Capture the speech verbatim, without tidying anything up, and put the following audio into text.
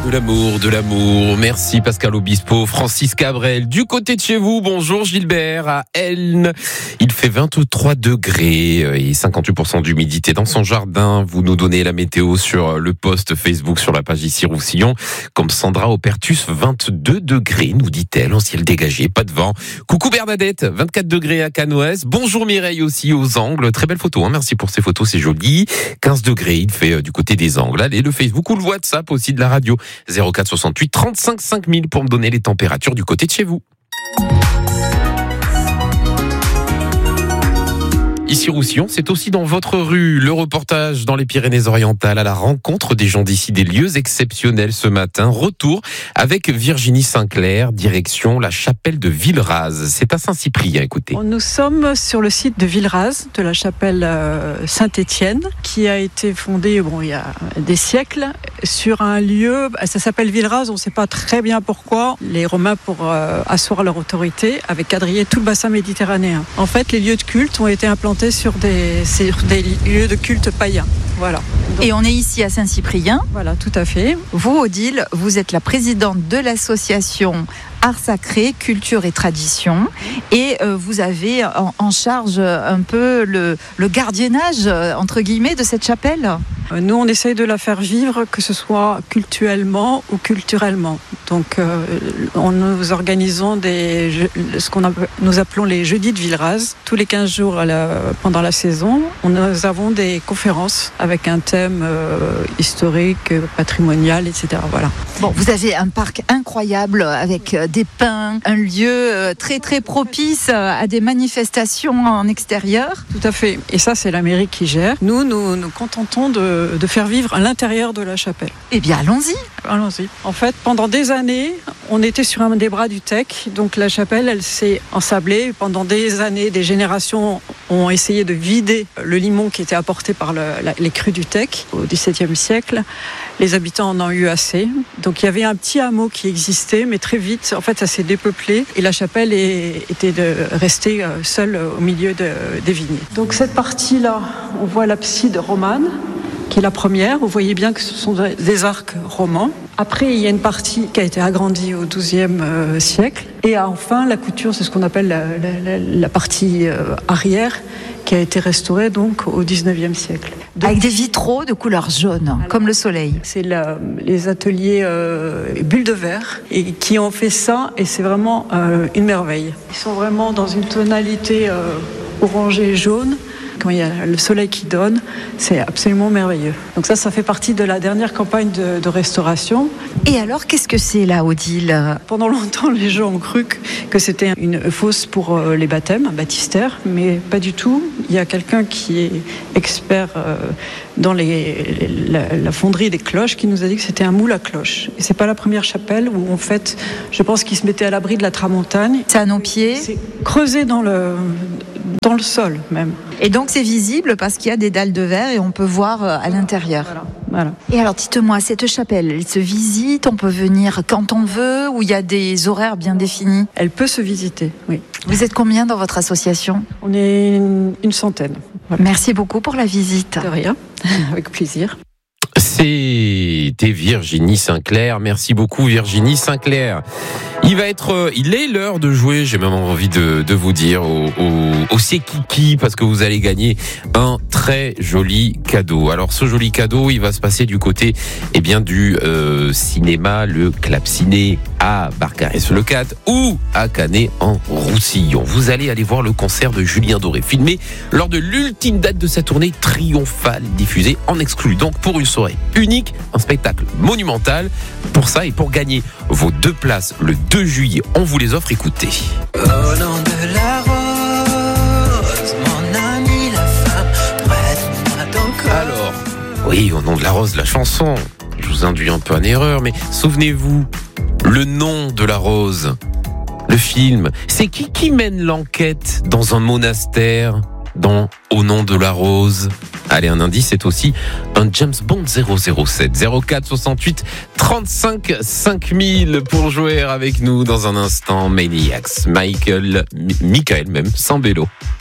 de l'amour, de l'amour. Merci Pascal Obispo, Francis Cabrel. Du côté de chez vous, bonjour Gilbert, à Elne. Il fait vingt-trois degrés et cinquante-huit pour cent d'humidité dans son jardin. Vous nous donnez la météo sur le post Facebook, sur la page ici Roussillon. Comme Sandra Opertus, vingt-deux degrés, nous dit-elle, en ciel dégagé, pas de vent. Coucou Bernadette, vingt-quatre degrés à Canoës. Bonjour Mireille aussi aux Angles. Très belle photo, hein. Merci pour ces photos, c'est joli. quinze degrés, il fait euh, du côté des Angles. Allez, le Facebook ou le WhatsApp aussi de la radio. zéro quatre soixante-huit trente-cinq cinq mille pour me donner les températures du côté de chez vous. Ici Roussillon, c'est aussi dans votre rue. Le reportage dans les Pyrénées-Orientales à la rencontre des gens d'ici, des lieux exceptionnels ce matin. Retour avec Virginie Sinclair, direction la chapelle de Villeraz. C'est à Saint-Cyprien, écoutez. Nous sommes sur le site de Villeraz, de la chapelle Saint-Étienne, qui a été fondée bon, il y a des siècles sur un lieu, ça s'appelle Villeraz, on ne sait pas très bien pourquoi. Les Romains, pour euh, asseoir leur autorité, avaient quadrillé tout le bassin méditerranéen. En fait, les lieux de culte ont été implantés sur des, sur des lieux de culte païens. Voilà. Donc, et on est ici à Saint-Cyprien. Voilà, tout à fait. Vous, Odile, vous êtes la présidente de l'association Art Sacré, Culture et Tradition. Et euh, vous avez en, en charge un peu le, le gardiennage, entre guillemets, de cette chapelle. Nous, on essaye de la faire vivre, que ce soit cultuellement ou culturellement. Donc, euh, on, nous organisons des, ce qu'on a, nous appelons les jeudis de Villeraz. Tous les quinze jours à la, pendant la saison, on, nous avons des conférences avec un thème euh, historique, patrimonial, et cetera. Voilà. Bon, vous avez un parc incroyable avec des pins, un lieu très très propice à des manifestations en extérieur. Tout à fait. Et ça, c'est la mairie qui gère. Nous, nous nous contentons de, de faire vivre à l'intérieur de la chapelle. Eh bien, allons-y. Allons-y. En fait, pendant des années, on était sur un des bras du Tech. Donc la chapelle, elle s'est ensablée. Pendant des années, des générations ont essayé de vider le limon qui était apporté par le, la, les crues du Tech au dix-septième siècle. Les habitants en ont eu assez. Donc il y avait un petit hameau qui existait, mais très vite, en fait, ça s'est dépeuplé et la chapelle est, était de rester seule au milieu de, des vignes. Donc cette partie-là, on voit l'abside romane, qui est la première. Vous voyez bien que ce sont des arcs romans. Après, il y a une partie qui a été agrandie au douzième euh, siècle. Et enfin, la couture, c'est ce qu'on appelle la, la, la partie euh, arrière, qui a été restaurée donc au dix-neuvième siècle. Donc, avec des vitraux de couleur jaune, alors, comme le soleil. C'est la, les ateliers euh, Bulles de Verre et qui ont fait ça, et c'est vraiment euh, une merveille. Ils sont vraiment dans une tonalité euh, orangée jaune. Quand il y a le soleil qui donne, c'est absolument merveilleux. Donc ça, ça fait partie de la dernière campagne de, de restauration. Et alors, qu'est-ce que c'est là, Odile ? Pendant longtemps, les gens ont cru que c'était une fosse pour les baptêmes, un baptistère, mais pas du tout. Il y a quelqu'un qui est expert dans les, la, la fonderie des cloches qui nous a dit que c'était un moule à cloches. Et c'est pas la première chapelle où, en fait, je pense qu'ils se mettaient à l'abri de la tramontagne. C'est à nos pieds ? C'est creusé dans le, dans le sol, même. Et donc c'est visible parce qu'il y a des dalles de verre et on peut voir à l'intérieur. Voilà, voilà. Et alors dites-moi, cette chapelle, elle se visite, on peut venir quand on veut ou il y a des horaires bien définis ? Elle peut se visiter, oui. Vous êtes combien dans votre association ? On est une, une centaine. Voilà. Merci beaucoup pour la visite. De rien, avec plaisir. C'était Virginie Sinclair. Merci beaucoup Virginie Sinclair. Il va être, il est l'heure de jouer. J'ai même envie de, de vous dire au, au, au C'est Kiki parce que vous allez gagner un très joli cadeau. Alors ce joli cadeau, il va se passer du côté, eh bien du euh, cinéma, le Club Ciné à Barcarès-le-Cadre ou à Canet en Roussillon. Vous allez aller voir le concert de Julien Doré, filmé lors de l'ultime date de sa tournée triomphale, diffusée en exclu. Donc pour une soirée unique, un spectacle monumental. Pour ça et pour gagner vos deux places le deux juillet, on vous les offre, écoutez. Au nom de la rose, mon ami la femme, prête-moi ton corps. Alors, oui, au nom de la rose, la chanson. Je vous induis un peu en erreur, mais souvenez-vous, le nom de la rose, le film, c'est qui qui mène l'enquête dans un monastère, dans Au nom de la rose? Allez, un indice, c'est aussi un James Bond zéro zéro sept. zéro quatre soixante-huit trente-cinq cinq mille pour jouer avec nous dans un instant. Maniacs, Michael, Michael même, Sambello.